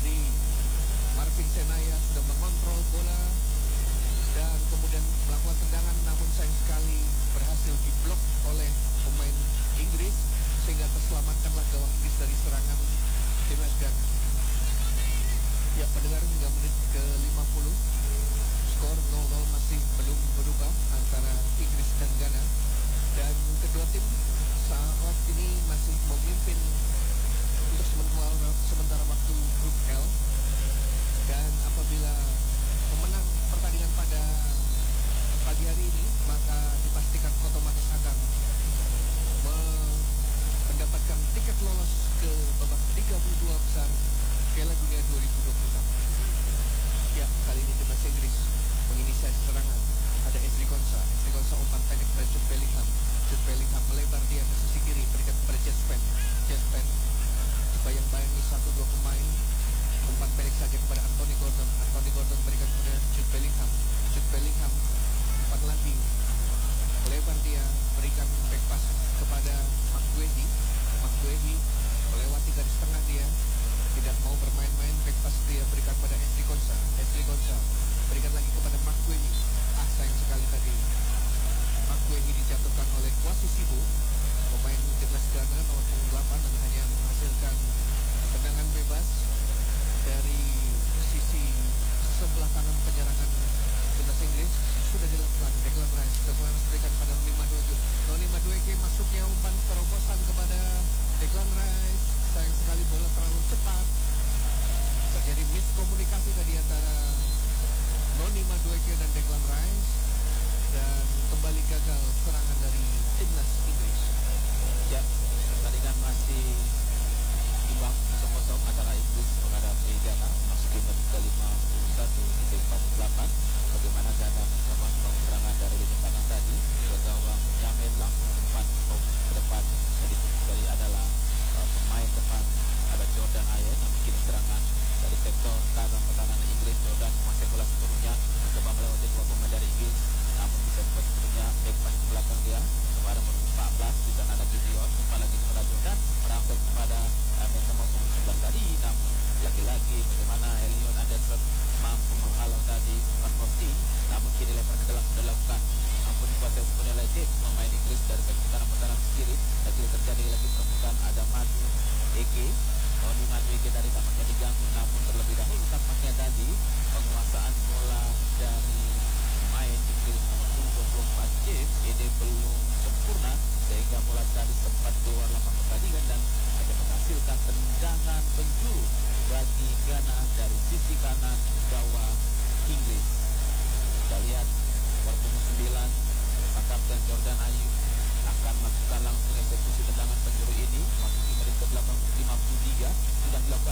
tadi Marvin Senaya sudah mengontrol bola dan kemudian melakukan tendangan, namun sayang sekali berhasil diblok oleh pemain Inggris sehingga terselamatkanlah gawang Inggris dari serangan timnas Ghana. Ya, pendengar, hingga menit ke-50 skor 0-0 masih belum berubah antara Inggris dan Ghana, dan kedua tim saat ini masih memimpin untuk sementara waktu grup L. Dan apabila pemenang pertandingan pada pagi hari ini, maka dipastikan otomatis akan mendapatkan tiket lolos ke babak 32 besar Piala Dunia 2026. Ya, kali ini timnas Inggris menginisiasi serangan. Ada Ezri Konsa umpan pendek pada Jude Bellingham. Jude Bellingham melebar dia ke sisi kiri, berikan kepada Jespen. Bayang-bayangi 1-2 pemain, umpan pendek saja kepada Anthony Gordon. Anthony Gordon berikan kepada Jude Bellingham. Jude Bellingham umpan lagi, melebar dia, berikan back pass kepada McGuehi. McGuehi melewati garis tengah, dia tidak mau bermain-main, back pass dia berikan pada Ezri Konsa. Ezri Konsa berikan lagi kepada McGuehi. Sayang sekali tadi McGuehi dijatuhkan oleh Kwasi Sibu, pemain timnas Ghana nomor 8, dan hanya menghasilkan tendangan bebas dari sisi sebelah kanan penyerangan timnas Inggris. Sudah dilakukan Declan Rice berikan pada Noni Madueke. Masuknya umpan terobosan kepada Declan Rice. Sayang sekali bola terlalu cepat, terjadi miskomunikasi tadi antara Noni Madueke dan Declan Rice, dan kembali gagal serangan dari timnas Inggris. Ya, pertandingan masih imbang 0-0 antara Inggris menghadapi Ghana memasuki menit ke-51 48. Bagaimana Ghana mencoba membangun serangan dari lini belakang tadi, gawang Yamin langsung umpan ke depan. Jadi adalah pemain depan ada Jordan Ayew, namun kini serangan dari sektor kanan pertahanan Inggris. Jordan menguasai bola sepenuhnya, mencoba melewati dua pemain dari Inggris, namun bisa dibuat sepenuhnya back pass ke belakang dia kepada nomor 14. Di sana ada Gideon, umpan lagi kepada Jordan, merangsek kepada nomor 19 tadi, namun lagi-lagi bagaimana Elliot Anderson mampu menghalau tadi umpan crossing, namun kini lempar ke dalam sudah dilakukan, mampu dikuasai sepenuhnya oleh James, pemain Inggris dari sektor kanan pertahanan kiri. Dan kini terjadi lagi perebutan, ada Madu Eke. Noni Madueke tadi tampaknya diganggu, namun terlebih dahulu tampaknya tadi penguasaan bola dari pemain Inggris nomor 24 James ini belum sempurna, sehingga bola tadi sempat keluar lapang pertandingan dan hanya menghasilkan tendangan penjuru bagi Ghana dari sisi kanan gawang Inggris. Kita lihat nomor 9 Kapten Jordan Ayew akan melakukan langsung